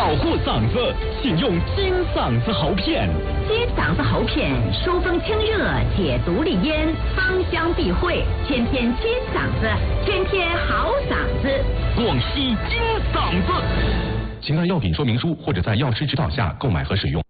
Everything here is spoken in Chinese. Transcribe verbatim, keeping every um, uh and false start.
保护嗓子，请用金嗓子喉片。 金嗓子喉片疏风清热，解毒利咽，芳香避秽，天天金嗓子，天天好嗓子。 广西金嗓子。请看药品说明书或者在药师指导下购买和使用。